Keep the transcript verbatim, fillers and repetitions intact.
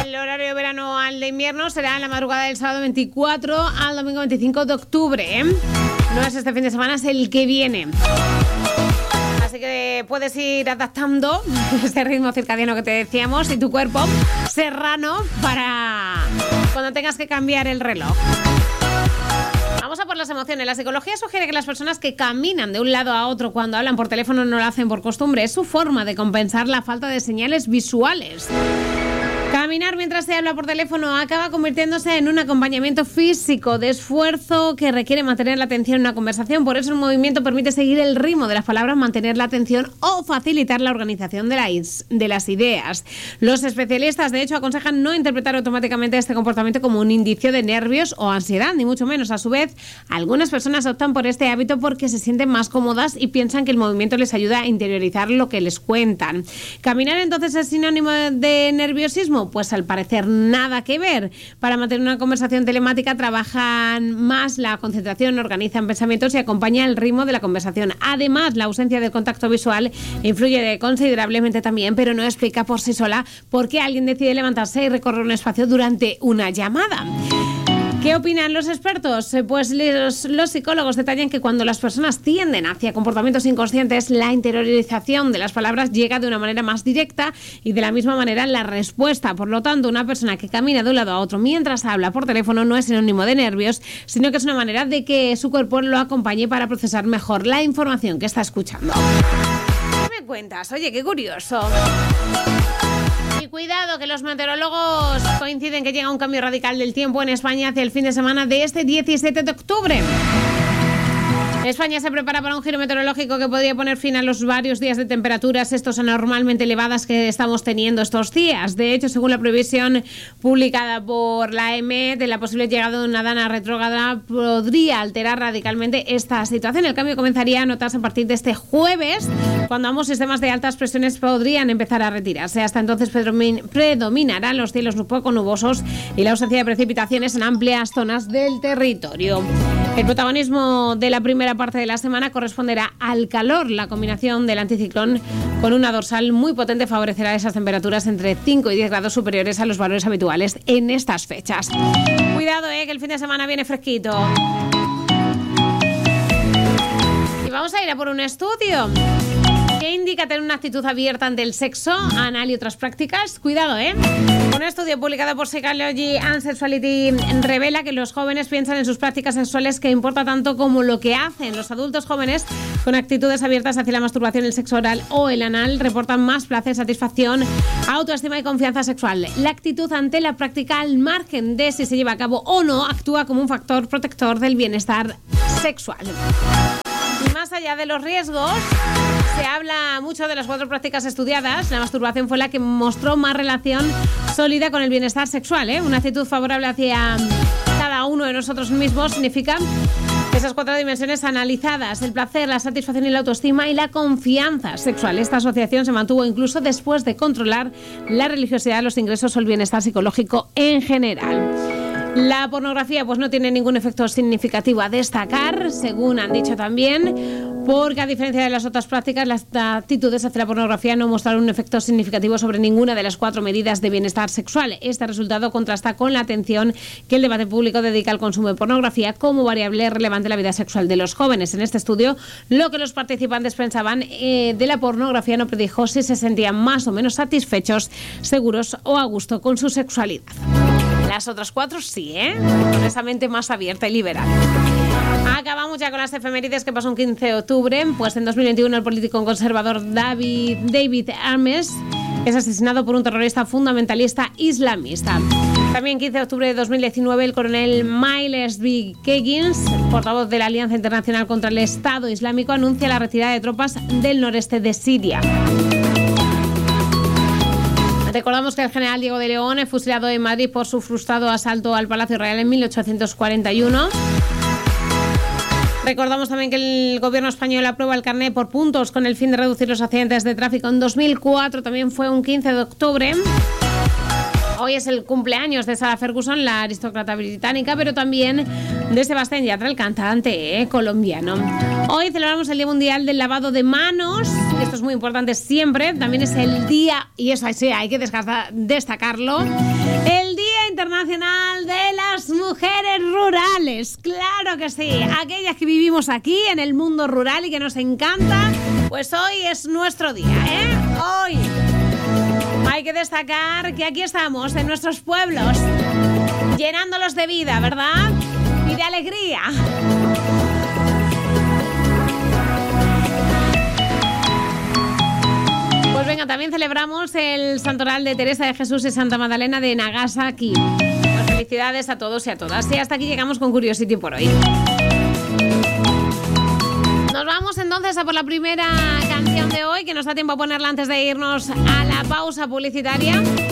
El horario de verano al de invierno será en la madrugada del sábado veinticuatro al domingo veinticinco de octubre. ¿eh? No es este fin de semana, es el que viene. Así que puedes ir adaptando ese ritmo circadiano que te decíamos y tu cuerpo serrano para cuando tengas que cambiar el reloj. Vamos a por las emociones. La psicología sugiere que las personas que caminan de un lado a otro cuando hablan por teléfono no lo hacen por costumbre. Es su forma de compensar la falta de señales visuales. Caminar mientras se habla por teléfono acaba convirtiéndose en un acompañamiento físico de esfuerzo que requiere mantener la atención en una conversación. Por eso el movimiento permite seguir el ritmo de las palabras, mantener la atención o facilitar la organización de las, de las ideas. Los especialistas, de hecho, aconsejan no interpretar automáticamente este comportamiento como un indicio de nervios o ansiedad, ni mucho menos. A su vez, algunas personas optan por este hábito porque se sienten más cómodas y piensan que el movimiento les ayuda a interiorizar lo que les cuentan. ¿Caminar entonces es sinónimo de nerviosismo? Pues al parecer nada que ver. Para mantener una conversación telemática trabajan más la concentración, organizan pensamientos y acompaña el ritmo de la conversación. Además, la ausencia del contacto visual influye considerablemente también, pero no explica por sí sola por qué alguien decide levantarse y recorrer un espacio durante una llamada. ¿Qué opinan los expertos? Pues los, los psicólogos detallan que cuando las personas tienden hacia comportamientos inconscientes, la interiorización de las palabras llega de una manera más directa y de la misma manera la respuesta. Por lo tanto, una persona que camina de un lado a otro mientras habla por teléfono no es sinónimo de nervios, sino que es una manera de que su cuerpo lo acompañe para procesar mejor la información que está escuchando. ¿Qué me cuentas? Oye, qué curioso. Y cuidado, que los meteorólogos coinciden que llega un cambio radical del tiempo en España hacia el fin de semana de este diecisiete de octubre. España se prepara para un giro meteorológico que podría poner fin a los varios días de temperaturas estos anormalmente elevadas que estamos teniendo estos días. De hecho, según la previsión publicada por la E M E T, la posible llegada de una dana retrógrada podría alterar radicalmente esta situación. El cambio comenzaría a notarse a partir de este jueves, cuando ambos sistemas de altas presiones podrían empezar a retirarse. Hasta entonces predominarán los cielos poco nubosos y la ausencia de precipitaciones en amplias zonas del territorio. El protagonismo de la primera parte de la semana corresponderá al calor. La combinación del anticiclón con una dorsal muy potente favorecerá esas temperaturas entre cinco y diez grados superiores a los valores habituales en estas fechas. Cuidado, eh, que el fin de semana viene fresquito. Y vamos a ir a por un estudio que indica tener una actitud abierta ante el sexo, anal y otras prácticas. Cuidado, ¿eh? Un estudio publicado por Psychology and Sexuality revela que los jóvenes piensan en sus prácticas sexuales que importa tanto como lo que hacen. Los adultos jóvenes con actitudes abiertas hacia la masturbación, el sexo oral o el anal reportan más placer, satisfacción, autoestima y confianza sexual. La actitud ante la práctica, al margen de si se lleva a cabo o no, actúa como un factor protector del bienestar sexual. Y más allá de los riesgos, se habla mucho de las cuatro prácticas estudiadas. La masturbación fue la que mostró más relación sólida con el bienestar sexual, ¿eh? Una actitud favorable hacia cada uno de nosotros mismos significa esas cuatro dimensiones analizadas: el placer, la satisfacción y la autoestima y la confianza sexual. Esta asociación se mantuvo incluso después de controlar la religiosidad, los ingresos o el bienestar psicológico en general. La pornografía pues no tiene ningún efecto significativo a destacar, según han dicho también, porque a diferencia de las otras prácticas, las actitudes hacia la pornografía no mostraron un efecto significativo sobre ninguna de las cuatro medidas de bienestar sexual. Este resultado contrasta con la atención que el debate público dedica al consumo de pornografía como variable relevante en la vida sexual de los jóvenes. En este estudio, lo que los participantes pensaban eh, de la pornografía no predijo si se sentían más o menos satisfechos, seguros o a gusto con su sexualidad. Las otras cuatro sí, ¿eh? Con esa mente más abierta y liberal. Acabamos ya con las efemérides que pasó un quince de octubre. Pues en dos mil veintiuno el político conservador David, David Ames es asesinado por un terrorista fundamentalista islamista. También quince de octubre de dos mil diecinueve el coronel Miles B. Keggins, portavoz de la Alianza Internacional contra el Estado Islámico, anuncia la retirada de tropas del noreste de Siria. Recordamos que el general Diego de León es fusilado en Madrid por su frustrado asalto al Palacio Real en mil ochocientos cuarenta y uno. Recordamos también que el gobierno español aprueba el carné por puntos con el fin de reducir los accidentes de tráfico en dos mil cuatro. También fue un quince de octubre. Hoy Hoy es el cumpleaños de Sarah Ferguson, la aristócrata británica, pero también de Sebastián Yatra, el cantante eh, colombiano. Hoy celebramos el Día Mundial del Lavado de Manos. Esto es muy importante siempre. También es el día, y eso sí, hay que destacarlo, el Día Internacional de las Mujeres Rurales. Claro que sí, aquellas que vivimos aquí en el mundo rural y que nos encanta, pues hoy es nuestro día, ¿eh? Hoy hay que destacar que aquí estamos en nuestros pueblos, llenándolos de vida, ¿verdad? Y de alegría. Pues venga, también celebramos el santoral de Teresa de Jesús y Santa Magdalena de Nagasaki. Pues felicidades a todos y a todas. Y hasta aquí llegamos con Curiosity por hoy. Nos vamos entonces a por la primera canción de hoy, que nos da tiempo a ponerla antes de irnos a la pausa publicitaria.